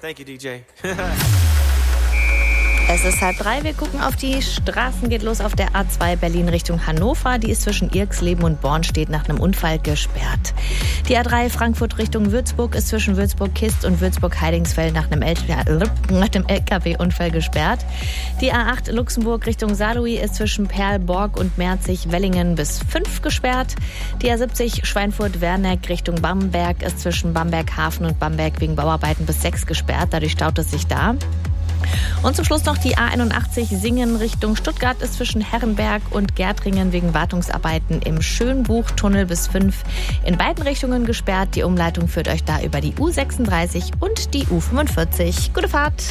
Thank you, DJ. Es ist 2:30, wir gucken auf die Straßen, geht los auf der A2 Berlin Richtung Hannover. Die ist zwischen Irxleben und Bornstedt nach einem Unfall gesperrt. Die A3 Frankfurt Richtung Würzburg ist zwischen Würzburg-Kist und Würzburg-Heidingsfeld nach einem LKW-Unfall gesperrt. Die A8 Luxemburg Richtung Saarlouis ist zwischen Perl-Borg und Merzig-Wellingen bis 5 gesperrt. Die A70 Schweinfurt-Werneck Richtung Bamberg ist zwischen Bamberg-Hafen und Bamberg wegen Bauarbeiten bis 6 gesperrt. Dadurch staut es sich da. Und zum Schluss noch die A81 Singen Richtung Stuttgart ist zwischen Herrenberg und Gärtringen wegen Wartungsarbeiten im Schönbuchtunnel bis 5 in beiden Richtungen gesperrt. Die Umleitung führt euch da über die U36 und die U45. Gute Fahrt!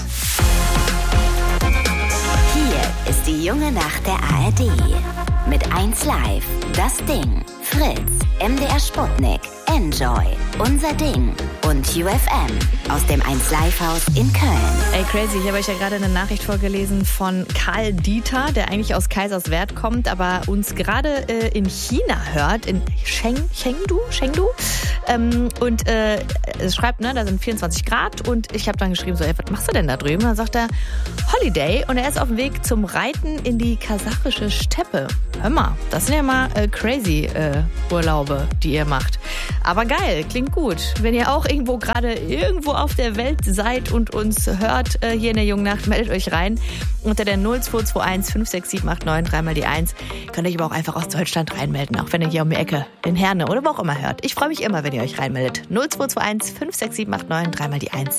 Hier ist die junge Nacht der ARD. Mit 1 Live, das Ding, Fritz, MDR Sputnik, Enjoy, Unser Ding und UFM aus dem 1 Live Haus in Köln. Ey, crazy, ich habe euch ja gerade eine Nachricht vorgelesen von Karl Dieter, der eigentlich aus Kaiserswerth kommt, aber uns gerade in China hört, in Chengdu. Und es schreibt, ne, da sind 24 Grad und ich habe dann geschrieben, so, ey, was machst du denn da drüben? Und dann sagt er, Holiday, und er ist auf dem Weg zum Reiten in die kasachische Steppe. Hör mal, das sind ja mal crazy Urlaube, die ihr macht. Aber geil, klingt gut. Wenn ihr auch irgendwo auf der Welt seid und uns hört hier in der jungen Nacht, meldet euch rein unter der 0221 56789 3 mal die 1. Könnt ihr euch aber auch einfach aus Deutschland reinmelden, auch wenn ihr hier um die Ecke in Herne oder wo auch immer hört. Ich freue mich immer, wenn ihr euch reinmeldet. 0221 56789 3 mal die 1.